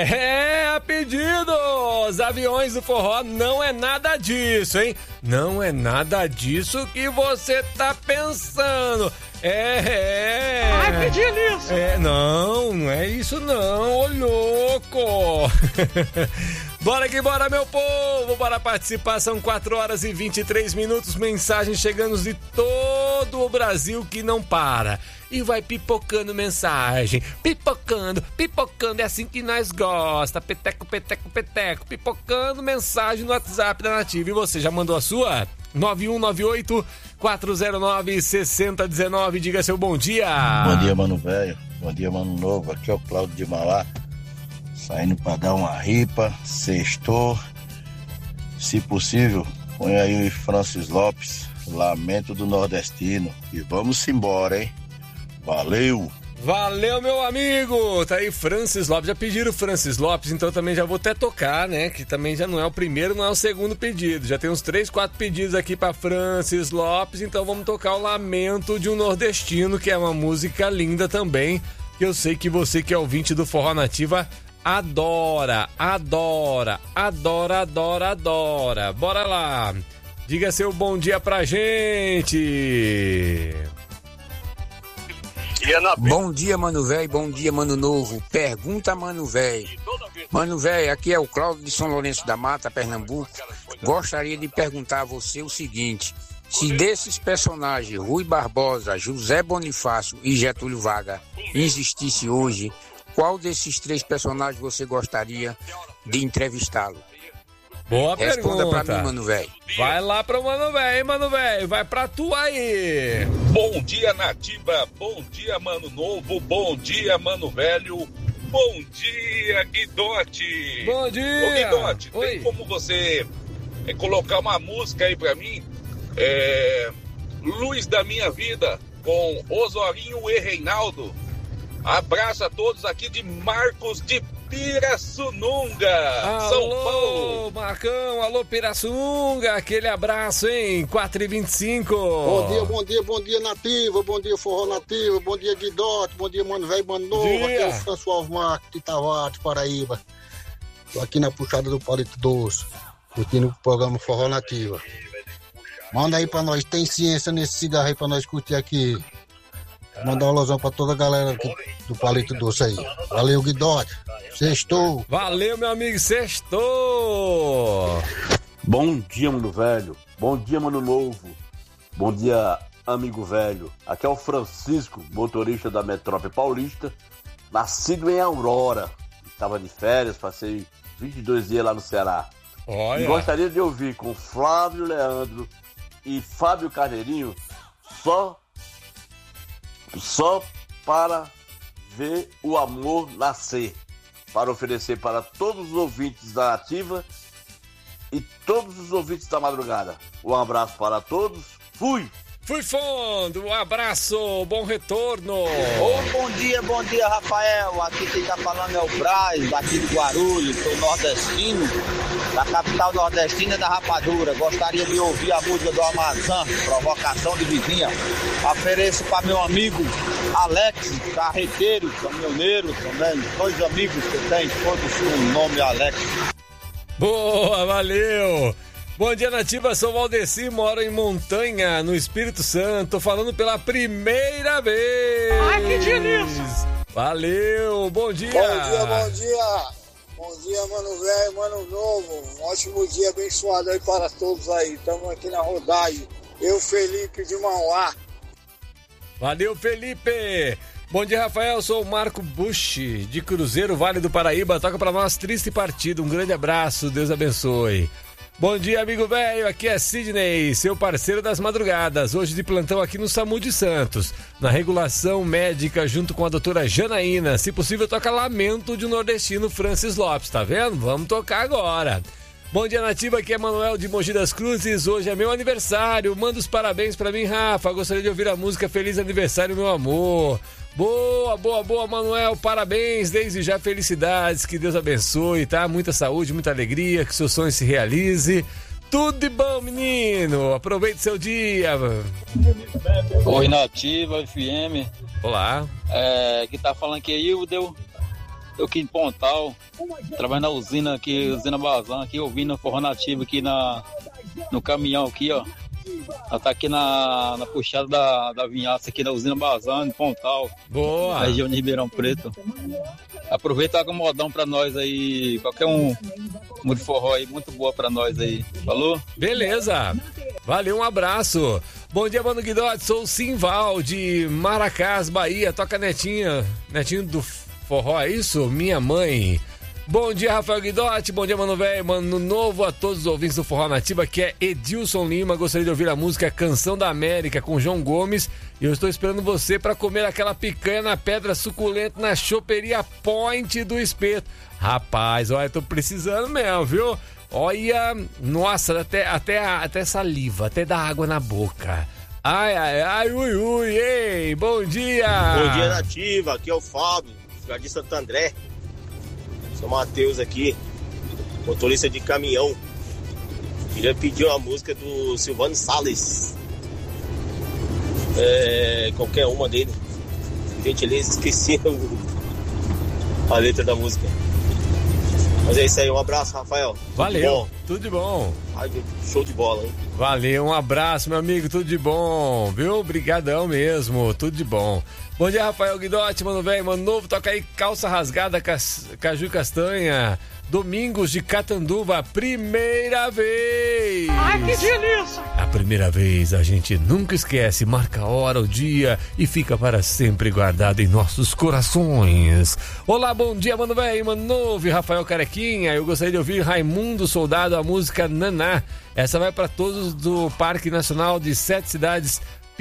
A pedidos! Aviões do Forró não é nada disso, hein? Não é nada disso que você tá pensando. Ai, pedindo isso! Não é isso não, ô louco! Bora que bora, meu povo! Bora participar, são 4h23, mensagens chegando de todo o Brasil que não para. E vai pipocando mensagem, pipocando, é assim que nós gosta, peteco, pipocando mensagem no WhatsApp da Nativa. E você já mandou a sua? 9198-409-6019, diga seu bom dia. Bom dia, mano velho, bom dia, mano novo, aqui é o Cláudio de Mauá, saindo pra dar uma ripa, sextou, se possível, põe aí o Francis Lopes, Lamento do Nordestino, e vamos embora, hein? Valeu, meu amigo. Tá aí Francis Lopes, já pediram Francis Lopes, então também já vou até tocar, né? Que também já não é o primeiro, não é o segundo pedido. Já tem uns 3, 4 pedidos aqui pra Francis Lopes, então vamos tocar o Lamento de um Nordestino, que é uma música linda também, que eu sei que você que é ouvinte do Forró Nativa adora. Bora lá. Diga seu bom dia pra gente. Bom dia, mano velho, bom dia, mano novo. Pergunta, mano velho. Mano velho, aqui é o Cláudio de São Lourenço da Mata, Pernambuco. Gostaria de perguntar a você o seguinte: se desses personagens, Rui Barbosa, José Bonifácio e Getúlio Vargas, existisse hoje, qual desses 3 personagens você gostaria de entrevistá-lo? Boa Responda pergunta. pra mim, mano velho. Vai lá pro mano velho, vai pra tu aí. Bom dia, Nativa, bom dia, mano novo, bom dia, mano velho, bom dia, Guidote. Bom dia. Ô, Guidote, Oi. tem como você colocar uma música aí pra mim? Luz da Minha Vida, com Osorinho e Reinaldo. Abraço a todos aqui de Marcos de Pirassununga, São Paulo. Marcão, alô Pirassununga, aquele abraço, hein? 4h25. Bom dia, Nativa, bom dia, Forró Nativa, bom dia, Guidote, bom dia, mano velho, mano novo, aqui é o François Marques de Tavares, Paraíba. Tô aqui na puxada do Palito Doce, curtindo o programa Forró Nativa. Manda aí pra nós, tem ciência nesse cigarro aí pra nós curtir aqui. Mandar um alusão pra toda a galera aqui do Palito Doce aí. Valeu, Guidote. Sextou. Valeu, meu amigo, sextou. Bom dia, mano velho. Bom dia, mano novo. Bom dia, amigo velho. Aqui é o Francisco, motorista da Metrópole Paulista, nascido em Aurora. Estava de férias, passei 22 dias lá no Ceará. Olha. E gostaria de ouvir com Flávio Leandro e Fábio Carneirinho só para ver o amor nascer, para oferecer para todos os ouvintes da Ativa e todos os ouvintes da madrugada. Um abraço para todos. Fui fundo, um abraço, bom retorno. Bom dia, Rafael. Aqui quem tá falando é o Braz, daqui de Guarulhos, sou nordestino, da capital nordestina da Rapadura. Gostaria de ouvir a música do Amazon, Provocação de Vizinha. Ofereço para meu amigo Alex, carreteiro, caminhoneiro também, 2 amigos que eu tenho, todos com o nome Alex. Boa, valeu. Bom dia, Nativa, sou Valdeci, moro em Montanha, no Espírito Santo, tô falando pela primeira vez. Ai, que dia isso! Valeu, bom dia. Bom dia, mano velho, mano novo. Um ótimo dia abençoado aí para todos aí. Estamos aqui na rodagem. Eu, Felipe de Mauá. Valeu, Felipe. Bom dia, Rafael, sou o Marco Bush, de Cruzeiro, Vale do Paraíba. Toca pra nós, Triste Partido. Um grande abraço, Deus abençoe. Bom dia, amigo velho, aqui é Sidney, seu parceiro das madrugadas, hoje de plantão aqui no SAMU de Santos, na regulação médica junto com a doutora Janaína. Se possível, toca Lamento de um Nordestino, Francis Lopes, tá vendo? Vamos tocar agora. Bom dia, Nativa, aqui é Manuel de Mogi das Cruzes, hoje é meu aniversário, manda os parabéns pra mim, Rafa, gostaria de ouvir a música Feliz Aniversário, meu amor. Boa, Manuel, parabéns, desde já felicidades, que Deus abençoe, tá? Muita saúde, muita alegria, que seu sonho se realize. Tudo de bom, menino, aproveite seu dia. Oi, Nativa FM. Olá. Que tá falando aqui é Hildel, tô aqui em Pontal, trabalhando na usina aqui, usina Bazan, aqui ouvindo forró nativo aqui no caminhão aqui, ó. Ela tá aqui na puxada da vinhaça aqui da usina Bazan, em Pontal. Boa! Na região de Ribeirão Preto. Aproveita o modão pra nós aí, qualquer um de forró aí, muito boa pra nós aí. Falou? Beleza! Valeu, um abraço! Bom dia, Mano Guidotti, sou o Simval de Maracás, Bahia. Toca Netinho do forró, é isso? Minha mãe. Bom dia, Rafael Guidotti, bom dia, Mano Velho, Mano Novo, a todos os ouvintes do Forró Nativa, que é Edilson Lima. Gostaria de ouvir a música Canção da América com João Gomes. E eu estou esperando você para comer aquela picanha na pedra suculenta na choperia Point do Espeto. Rapaz, olha, tô precisando mesmo, viu? Olha, nossa, até saliva, até dá água na boca. Ai, ui, ei, bom dia! Bom dia, Nativa, aqui é o Fábio, Jardim Santo André. Sou Matheus aqui, motorista de caminhão. Queria pedir uma música do Silvano Salles. Qualquer uma dele. Gentileza, esqueci a letra da música. Mas é isso aí, um abraço, Rafael. Valeu, tudo de bom. Ai, show de bola, hein? Valeu, um abraço, meu amigo, tudo de bom, viu? Obrigadão mesmo, tudo de bom. Bom dia, Rafael Guidotti, Mano Velho, Mano Novo, toca aí Calça Rasgada, Caju e Castanha, Domingos de Catanduva, primeira vez. Ai, que delícia! A primeira vez a gente nunca esquece, marca a hora, o dia e fica para sempre guardado em nossos corações. Olá, bom dia, Mano Velho, Mano Novo e Rafael Carequinha. Eu gostaria de ouvir Raimundo Soldado, a música Naná. Essa vai para todos do Parque Nacional de 7 Cidades,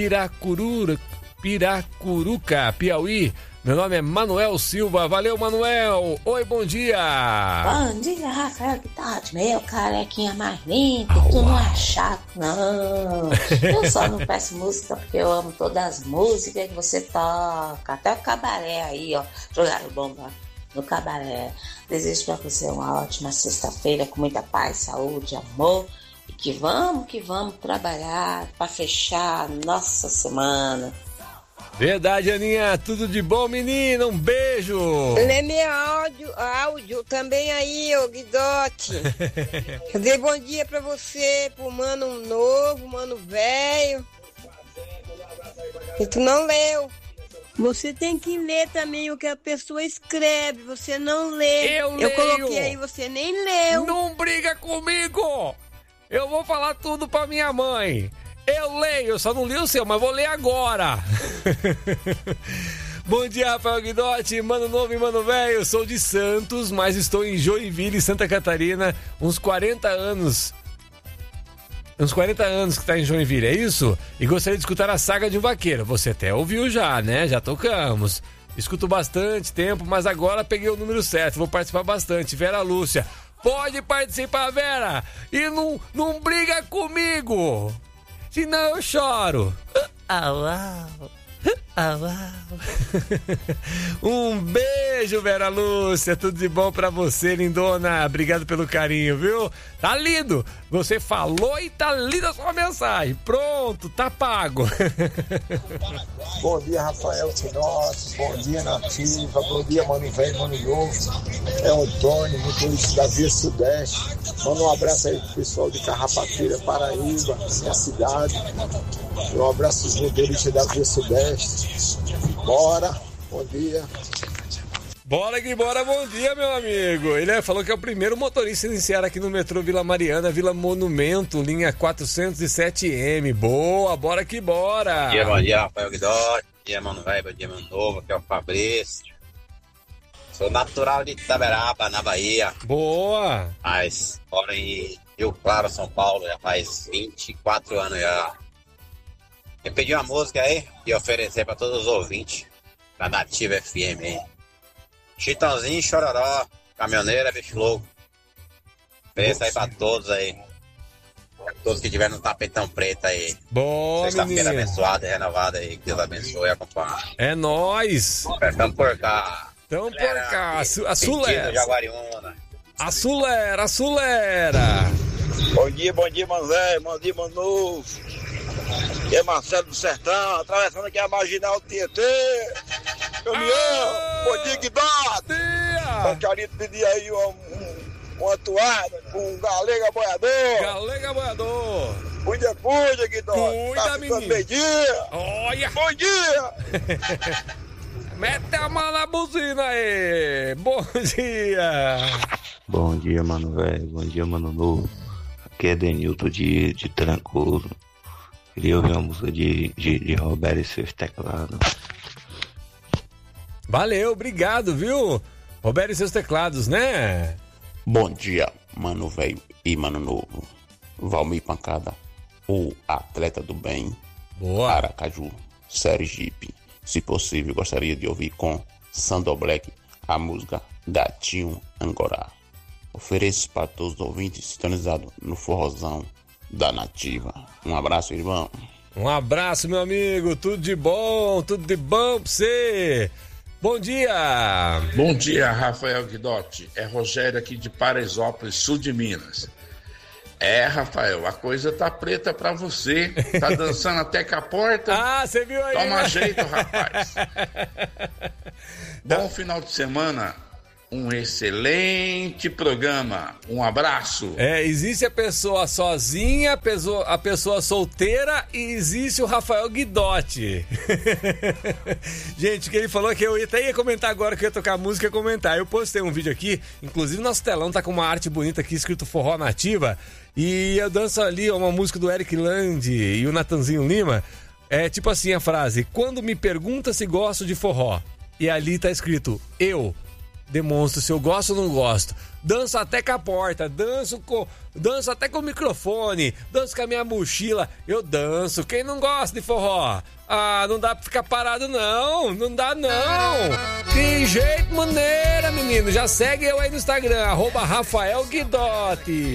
Piracuruca, Piauí. Meu nome é Manuel Silva. Valeu, Manuel. Oi, bom dia. Bom dia, Rafael Guidotti. Meu carequinha mais lindo. Tu não é chato, não. Eu só não peço música porque eu amo todas as músicas que você toca. Até o cabaré aí, ó. Jogaram bomba no cabaré. Desejo pra você uma ótima sexta-feira com muita paz, saúde, amor. E que vamos trabalhar pra fechar a nossa semana. Verdade, Aninha, tudo de bom, menina, um beijo. Lê meu áudio também aí, ô Guidotti. Eu dei bom dia pra você, pro Mano Novo, Mano Velho. E tu não leu. Você tem que ler também o que a pessoa escreve, você não lê. Eu coloquei aí, você nem leu. Não briga comigo, eu vou falar tudo pra minha mãe. Eu leio, eu só não li o seu, mas vou ler agora. Bom dia, Rafael Guidotti, Mano Novo e Mano Velho. Sou de Santos, mas estou em Joinville, Santa Catarina, uns 40 anos. Uns 40 anos que tá em Joinville, é isso? E gostaria de escutar a Saga de um Vaqueiro. Você até ouviu já, né? Já tocamos. Escuto bastante tempo, mas agora peguei o número certo. Vou participar bastante. Vera Lúcia. Pode participar, Vera. E não briga comigo. Senão eu choro. Um beijo, Vera Lúcia. Tudo de bom pra você, lindona. Obrigado pelo carinho, viu? Tá lindo. Você falou e tá linda a sua mensagem. Pronto, tá pago. Bom dia, Rafael Guidotti. Bom dia, Nativa. Bom dia, Mano Velho, Mano Novo. É o Antônio, motorista da Via Sudeste. Manda um abraço aí pro pessoal de Carrapateira, Paraíba, minha cidade. Um abraço aos motoristas da Via Sudeste. Bora, bom dia. Bora que bora, bom dia, meu amigo. Ele falou que é o primeiro motorista a iniciar aqui no metrô Vila Mariana, Vila Monumento, linha 407M. Boa, bora que bora. Bom dia, Rafael Guidotti. Bom dia, Mano Velho, bom dia, Mano Novo. Aqui é o Fabrício. Sou natural de Itaberaba, na Bahia. Boa. Mas moro em Rio Claro, São Paulo, já faz 24 anos já. Eu pedi uma música aí e oferecer para todos os ouvintes da Nativa FM aí. Chitãozinho e Chororó, caminhoneira, bicho louco. Ofereça aí pra todos aí. Todos que tiveram no tapetão preto aí. Boa, sexta-feira abençoada e renovada aí. Que Deus abençoe e acompanhe. É nóis. Tamo por cá. Tamo por cá. Acelera. Jaguariúna. Acelera. Bom dia, Mano Velho. Bom dia, Mano Novo. Aqui é Marcelo do Sertão, atravessando aqui a Marginal Tietê. Caminhão, bom dia, Guidotti. Gostaria de pedir aí uma toada com um galega boiador. Galega boiador. Cuida, Guidão. Cuida, tá menino. Bom dia. Olha. Bom dia. Mete a mão na buzina aí. Bom dia. Bom dia, mano velho. Bom dia, mano novo. Aqui é Denilton de Trancoso. Queria ouvir uma música de Roberto e seus teclados. Valeu, obrigado, viu? Roberto e seus teclados, né? Bom dia, mano velho e mano novo. Valmir Pancada, o atleta do bem. Boa. Aracaju, Sergipe. Se possível, gostaria de ouvir com Sandro Black a música Gatinho Angorá. Ofereço para todos os ouvintes sintonizados no forrozão da Nativa. Um abraço, irmão. Um abraço, meu amigo. Tudo de bom pra você. Bom dia. Bom dia, Rafael Guidotti. É Rogério aqui de Paraisópolis, sul de Minas. Rafael, a coisa tá preta pra você. Tá dançando até com a porta. Ah, você viu aí? Toma jeito, rapaz. Bom final de semana. Um excelente programa. Um abraço. Existe a pessoa sozinha, a pessoa solteira e existe o Rafael Guidotti. Gente, que ele falou que eu até ia comentar agora, que eu ia tocar música e comentar. Eu postei um vídeo aqui, inclusive nosso telão tá com uma arte bonita aqui, escrito Forró Nativa. E eu danço ali uma música do Eric Land e o Natanzinho Lima. É tipo assim a frase: quando me pergunta se gosto de forró. E ali tá escrito: eu demonstro se eu gosto ou não gosto. Danço até com a porta, danço até com o microfone, danço com a minha mochila, eu danço. Quem não gosta de forró? Ah, não dá pra ficar parado não, não dá não. Que jeito, maneira, menino. Já segue eu aí no Instagram, @Rafael Guidotti.